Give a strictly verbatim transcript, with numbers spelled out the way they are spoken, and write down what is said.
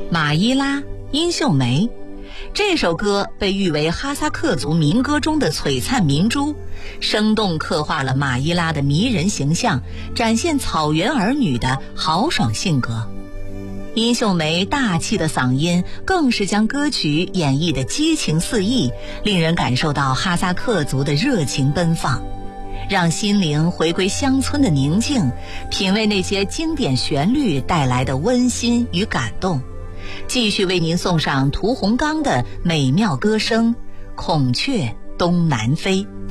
马伊拉、殷秀梅。这首歌被誉为哈萨克族民歌中的璀璨明珠，生动刻画了马伊拉的迷人形象，展现草原儿女的豪爽性格。殷秀梅大气的嗓音更是将歌曲演绎得激情四溢，令人感受到哈萨克族的热情奔放，让心灵回归乡村的宁静，品味那些经典旋律带来的温馨与感动。继续为您送上屠洪刚的美妙歌声《孔雀东南飞》。